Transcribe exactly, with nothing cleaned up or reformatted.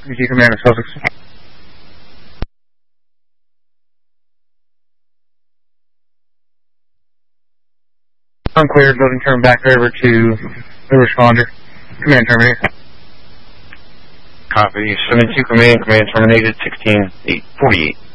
P T Commander Sussex. Uncleared, loading turn back over to the responder. Command terminated. Copy. seventy-two Command, Command terminated, sixteen eight forty-eight.